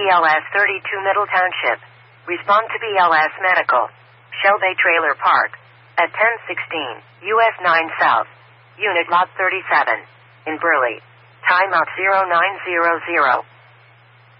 BLS 32 Middle Township. Respond to BLS Medical. Shell Bay Trailer Park. At 1016 US 9 South. Unit Lot 37. In Burley. Timeout 0900.